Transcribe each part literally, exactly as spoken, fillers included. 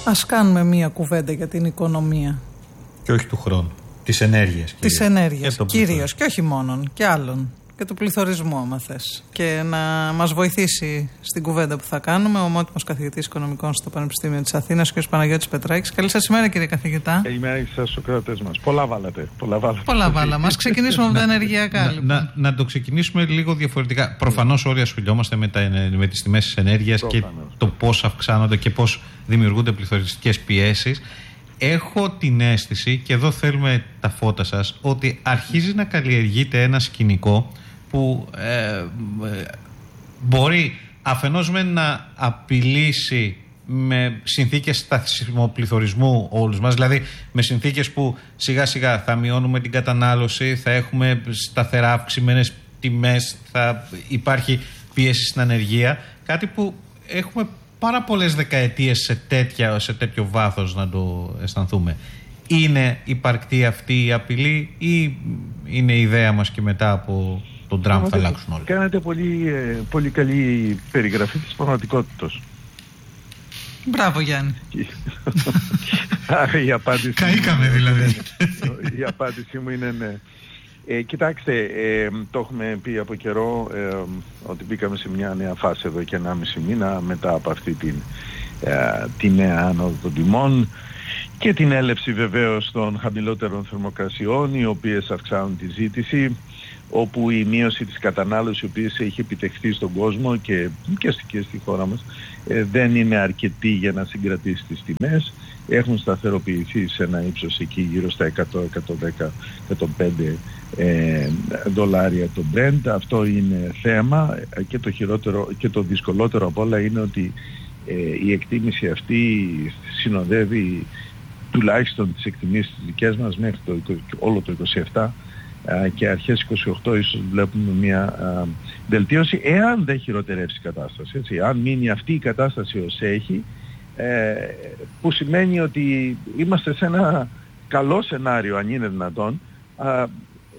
Ας κάνουμε μία κουβέντα για την οικονομία. Και όχι του χρόνου. Της ενέργειας. Της ενέργειας, κυρίως. Και όχι μόνον. Και άλλων. Και του πληθωρισμού, άμα θες. Και να μας βοηθήσει στην κουβέντα που θα κάνουμε ο ομότιμος καθηγητής οικονομικών στο Πανεπιστήμιο της Αθήνας, ο κ. Παναγιώτης Πετράκης. Καλή σας ημέρα, κύριε καθηγητά. Καλημέρα σας, Σοκράτες μας. Πολλά βάλατε. Πολλά βάλατε. Πολλά βάλα. Μας ξεκινήσουμε από τα ενεργειακά, να, λοιπόν. Να, να το ξεκινήσουμε λίγο διαφορετικά. Προφανώς όλοι ασχολιόμαστε με, τα, με τις τιμές της ενέργειας Προφανώς. και το πώς αυξάνονται και πώς δημιουργούνται πληθωριστικές πιέσεις. Έχω την αίσθηση, και εδώ θέλουμε τα φώτα σας, ότι αρχίζει να καλλιεργείται ένα σκηνικό που ε, μπορεί αφενός με να απειλήσει με συνθήκες στασιμοπληθωρισμού όλους μας, δηλαδή με συνθήκες που σιγά σιγά θα μειώνουμε την κατανάλωση, θα έχουμε σταθερά αυξημένες τιμές, θα υπάρχει πίεση στην ανεργία, κάτι που έχουμε πάρα πολλές δεκαετίες σε, τέτοια, σε τέτοιο βάθος να το αισθανθούμε. Είναι υπαρκτή αυτή η απειλή ή είναι η ιδέα μας και μετά από τον Τραμπ θα αλλάξουν όλα? Κάνετε πολύ, πολύ καλή περιγραφή της πραγματικότητας. Μπράβο, Γιάννη. η απάντηση Καήκαμε δηλαδή. Η απάντησή μου είναι ναι. Ε, κοιτάξτε, ε, το έχουμε πει από καιρό ε, ότι μπήκαμε σε μια νέα φάση εδώ και ενάμιση μήνα μετά από αυτή την, ε, τη νέα άνοδο των τιμών και την έλευση βεβαίως των χαμηλότερων θερμοκρασιών, οι οποίες αυξάνουν τη ζήτηση, όπου η μείωση της κατανάλωσης η οποία έχει επιτευχθεί στον κόσμο και, και, στη, και στη χώρα μας ε, δεν είναι αρκετή για να συγκρατήσει τις τιμές. Έχουν σταθεροποιηθεί σε ένα ύψος εκεί γύρω στα εκατό, εκατόν δέκα, εκατόν πέντε ε, δολάρια το Brent. Αυτό είναι θέμα και το χειρότερο και το δυσκολότερο απ' όλα είναι ότι ε, η εκτίμηση αυτή συνοδεύει τουλάχιστον τις εκτιμήσεις της δικές μας μέχρι το, όλο το είκοσι επτά α, και αρχές είκοσι οκτώ ίσως βλέπουμε μια α, βελτίωση εάν δεν χειροτερεύσει η κατάσταση. Έτσι. Αν μείνει αυτή η κατάσταση ως έχει, ε, που σημαίνει ότι είμαστε σε ένα καλό σενάριο αν είναι δυνατόν, α, ε,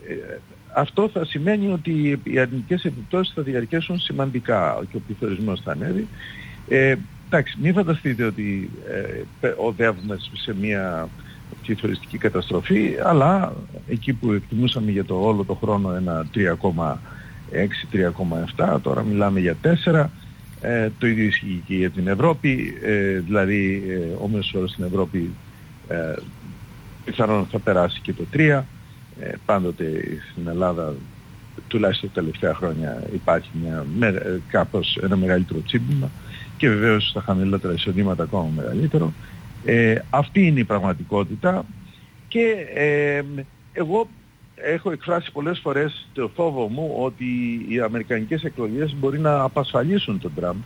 αυτό θα σημαίνει ότι οι αρνητικές επιπτώσεις θα διαρκέσουν σημαντικά και ο πληθωρισμός θα ανέβει. Ε, εντάξει, μην φανταστείτε ότι ε, οδεύουμε σε μια πληθωριστική καταστροφή, αλλά εκεί που εκτιμούσαμε για το όλο το χρόνο ένα τρία κόμμα έξι τρία κόμμα επτά, τώρα μιλάμε για τέσσερα. Ε, το ίδιο ισχύει και για την Ευρώπη, ε, δηλαδή ε, ο μέσος όρος στην Ευρώπη ε, πιθανόν θα περάσει και το τρία. Ε, πάντοτε στην Ελλάδα, τουλάχιστον τα τελευταία χρόνια, υπάρχει μια, με, κάπως ένα μεγαλύτερο τσίμπημα και βεβαίως στα χαμηλότερα εισοδήματα ακόμα μεγαλύτερο. Ε, αυτή είναι η πραγματικότητα και ε, εγώ έχω εκφράσει πολλές φορές το φόβο μου ότι οι αμερικανικές εκλογές μπορεί να απασφαλίσουν τον Τραμπ.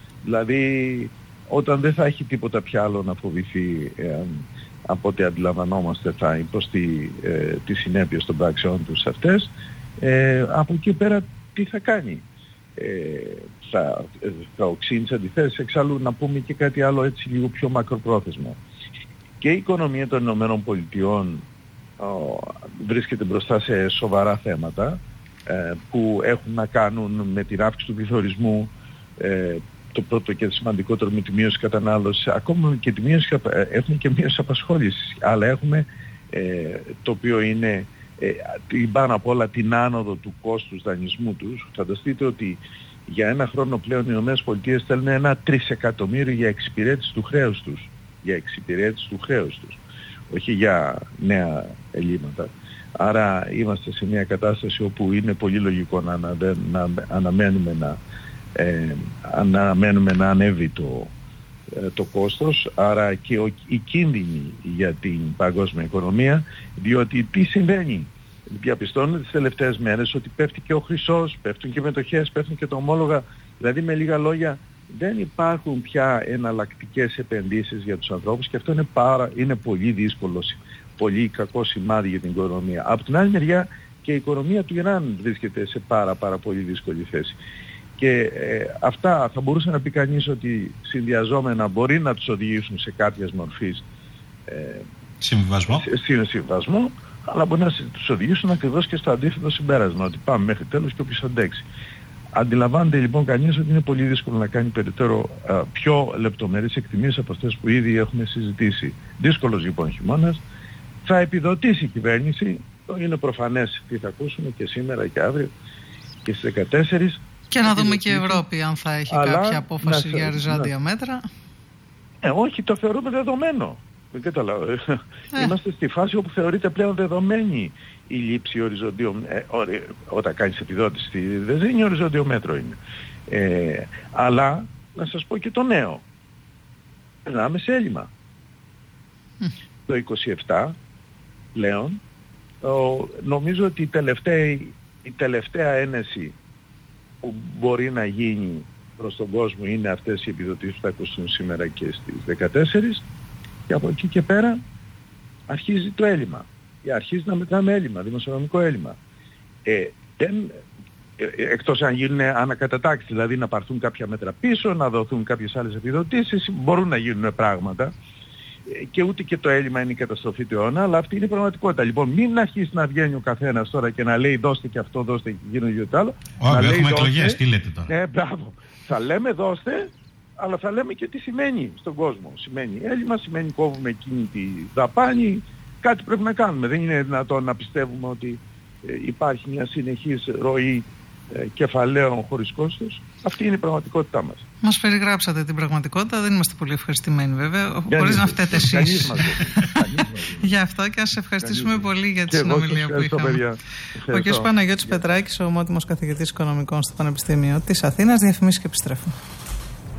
Δηλαδή όταν δεν θα έχει τίποτα πια άλλο να φοβηθεί, ε, από ό,τι αντιλαμβανόμαστε θα υποστεί ε, τις συνέπειες των πράξεών τους αυτές, ε, από εκεί πέρα τι θα κάνει? Ε, θα, θα οξύνει τις αντιθέσεις. Εξάλλου να πούμε και κάτι άλλο έτσι λίγο πιο μακροπρόθεσμα. Και η οικονομία των Ηνωμένων Πολιτειών ο, βρίσκεται μπροστά σε σοβαρά θέματα ε, που έχουν να κάνουν με την αύξηση του πληθωρισμού, ε, το πρώτο και το σημαντικότερο με τη μείωση κατανάλωσης, ακόμα και τη μείωση, έχουμε και μείωση απασχόλησης, αλλά έχουμε ε, το οποίο είναι ε, την πάνω απ' όλα την άνοδο του κόστους δανεισμού τους. Φανταστείτε ότι για ένα χρόνο πλέον οι Ηνωμένες Πολιτείες θέλουν ένα τρισεκατομμύριο για εξυπηρέτηση του χρέους τους. Για εξυπηρέτηση του χρέους τους. Όχι για νέα ελλείμματα. Άρα είμαστε σε μια κατάσταση όπου είναι πολύ λογικό να, να, να αναμένουμε να Ε, αναμένουμε να ανέβει το, ε, το κόστος, άρα και ο, οι κίνδυνοι για την παγκόσμια οικονομία, διότι τι συμβαίνει? Διαπιστώνουμε τις τελευταίες μέρες ότι πέφτει και ο χρυσός, πέφτουν και μετοχές, πέφτουν και τα ομόλογα, δηλαδή με λίγα λόγια δεν υπάρχουν πια εναλλακτικές επενδύσεις για τους ανθρώπους και αυτό είναι, πάρα, είναι πολύ δύσκολο, πολύ κακό σημάδι για την οικονομία. Από την άλλη μεριά και η οικονομία του Ιράν βρίσκεται σε πάρα πάρα πολύ δύσκολη θέση. Και ε, αυτά θα μπορούσε να πει κανείς ότι συνδυαζόμενα μπορεί να τους οδηγήσουν σε κάποιες μορφής ε, συμβιβασμό. Σε, συμβιβασμό, αλλά μπορεί να τους οδηγήσουν ακριβώς και στο αντίθετο συμπέρασμα, ότι πάμε μέχρι τέλος και όποιος αντέξει. αντιλαμβάνεται λοιπόν κανείς ότι είναι πολύ δύσκολο να κάνει περαιτέρω α, πιο λεπτομερείς εκτιμήσεις από αυτές που ήδη έχουμε συζητήσει. Δύσκολος λοιπόν χειμώνας. Θα επιδοτήσει η κυβέρνηση, είναι προφανές τι θα ακούσουμε και σήμερα και αύριο και στις δεκατέσσερις. Και να δούμε και η Ευρώπη αν θα έχει αλλά κάποια απόφαση να, για οριζόντια να... μέτρα. Ε, όχι, το θεωρούμε δεδομένο. Δεν καταλάβω. Ε. Είμαστε στη φάση όπου θεωρείται πλέον δεδομένη η λήψη οριζοντίων, ε, ό, ε, όταν κάνεις επιδότηση, δεν είναι οριζόντιο μέτρο είναι. Ε, αλλά, να σας πω και το νέο. Περνάμε σε έλλειμμα. Mm. Το είκοσι επτά, πλέον, ο, νομίζω ότι η τελευταία, η τελευταία ένεση που μπορεί να γίνει προς τον κόσμο είναι αυτές οι επιδοτήσεις που θα ακούσουν σήμερα και στις δεκατέσσερις και από εκεί και πέρα αρχίζει το έλλειμμα. Αρχίζει να μετράμε έλλειμμα, δημοσιονομικό έλλειμμα. Ε, δεν, ε, εκτός αν γίνουν ανακατατάξεις, δηλαδή να πάρθουν κάποια μέτρα πίσω, να δοθούν κάποιες άλλες επιδοτήσεις, μπορούν να γίνουν πράγματα ε, και ούτε και το έλλειμμα είναι η καταστροφή του αιώνα, αλλά αυτή είναι η πραγματικότητα. Λοιπόν, μην αρχίσει να βγαίνει ο καθένας τώρα και να λέει δώστε και αυτό, δώστε και εκείνο και το άλλο. Όχι, έχουμε εκλογές, τι λέτε τώρα. Ε, μπράβο. Θα λέμε δώστε, αλλά θα λέμε και τι σημαίνει στον κόσμο. Σημαίνει έλλειμμα, σημαίνει κόβουμε εκείνη τη δαπάνη. Κάτι πρέπει να κάνουμε. Δεν είναι δυνατόν να πιστεύουμε ότι ε, υπάρχει μια συνεχής ροή ε, κεφαλαίων χωρίς κόστος. Αυτή είναι η πραγματικότητά μας. Μας περιγράψατε την πραγματικότητα. Δεν είμαστε πολύ ευχαριστημένοι βέβαια. Χωρίς να φταίτε εσείς. Γι' αυτό και ας ευχαριστήσουμε Κανείς πολύ για τη συνομιλία που είχαμε. Ο κ. Παναγιώτης Πετράκης, ο ομότιμος καθηγητής οικονομικών στο Πανεπιστήμιο της Αθήνας. Διαφημίσεις και επιστρέφουμε.